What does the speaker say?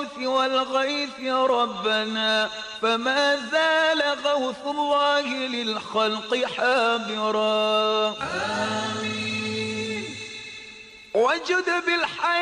الغوث والغيث ربنا، فما زال غوث الله للخلق حاضرا. آمين. وجد بالحياة